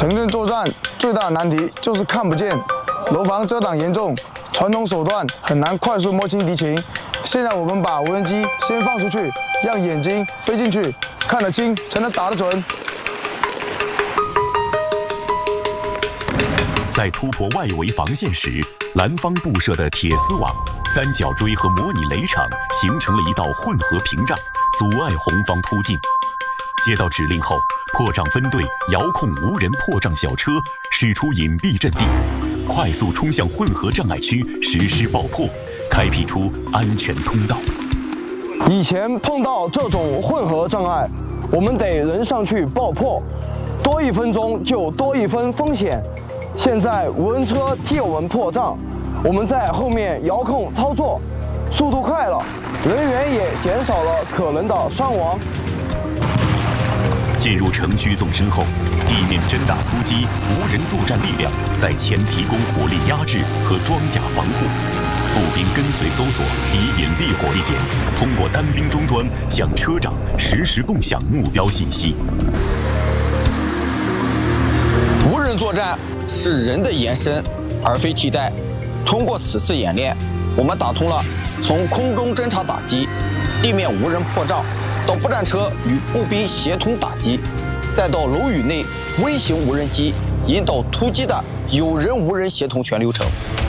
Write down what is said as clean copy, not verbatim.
城镇作战最大的难题就是看不见，楼房遮挡严重，传统手段很难快速摸清敌情。现在我们把无人机先放出去，让眼睛飞进去，看得清才能打得准。 在突破外围防线时，蓝方布设的铁丝网、三角锥和模拟雷场形成了一道混合屏障，阻碍红方突进。接到指令后，破障分队遥控无人破障小车驶出隐蔽阵地，快速冲向混合障碍区实施爆破，开辟出安全通道。 以前碰到这种混合障碍，我们得人上去爆破，多1分钟就多1分风险。现在无人车替我们破障，我们在后面遥控操作，速度快了，人员也减少了可能的伤亡。 进入城区纵深后，地面侦打突击无人作战力量在前提供火力压制和装甲防护，步兵跟随搜索敌隐蔽火力点，通过单兵终端向车长实时共享目标信息。 无人作战是人的延伸，而非替代。通过此次演练，我们打通了从空中侦察打击、地面无人破障到步战车与步兵协同打击，再到楼宇内微型无人机引导突击的有人无人协同全流程。